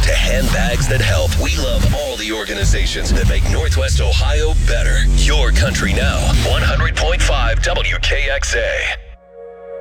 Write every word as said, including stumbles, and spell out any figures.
to handbags that help. We love all the organizations that make Northwest Ohio better. Your country now. one hundred point five W K X A.